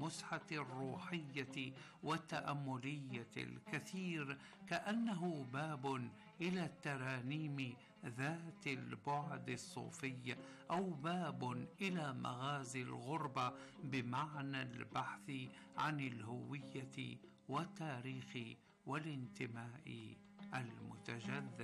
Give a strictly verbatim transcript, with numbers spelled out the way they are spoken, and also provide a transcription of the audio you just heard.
الفسحة الروحية والتأملية الكثير، كأنه باب إلى الترانيم ذات البعد الصوفي، أو باب إلى مغازي الغربة بمعنى البحث عن الهوية والتاريخ والانتماء المتجذر.